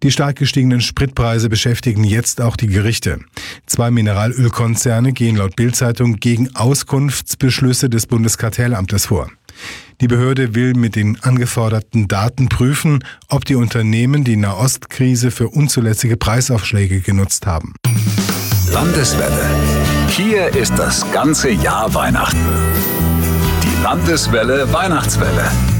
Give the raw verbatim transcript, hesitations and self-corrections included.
Die stark gestiegenen Spritpreise beschäftigen jetzt auch die Gerichte. Zwei Mineralölkonzerne gehen laut Bild-Zeitung gegen Auskunftsbeschlüsse des Bundeskartellamtes vor. Die Behörde will mit den angeforderten Daten prüfen, ob die Unternehmen die Nahostkrise für unzulässige Preisaufschläge genutzt haben. Landeswelle. Hier ist das ganze Jahr Weihnachten. Die Landeswelle Weihnachtswelle.